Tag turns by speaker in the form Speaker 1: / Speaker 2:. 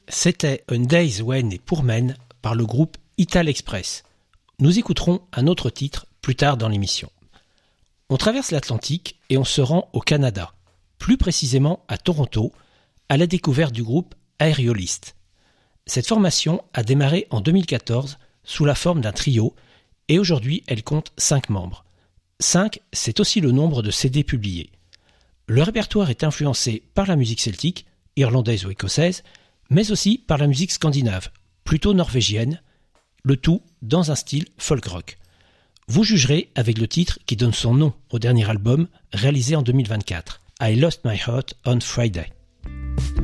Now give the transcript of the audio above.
Speaker 1: C'était A Days When et pour Men par le groupe Ital Express. Nous écouterons un autre titre plus tard dans l'émission. On traverse l'Atlantique et on se rend au Canada, plus précisément à Toronto, à la découverte du groupe Aerialist. Cette formation a démarré en 2014 sous la forme d'un trio et aujourd'hui elle compte 5 membres. 5, c'est aussi le nombre de CD publiés. Le répertoire est influencé par la musique celtique, irlandaise ou écossaise, mais aussi par la musique scandinave, plutôt norvégienne, le tout dans un style folk rock. Vous jugerez avec le titre qui donne son nom au dernier album réalisé en 2024, I Lost My Heart on Friday.